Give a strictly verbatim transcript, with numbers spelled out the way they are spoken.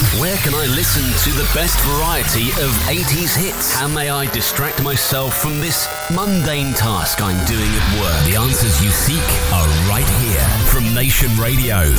Where can I listen to the best variety of eighties hits? How may I distract myself from this mundane task I'm doing at work? The answers you seek are right here from Nation Radio.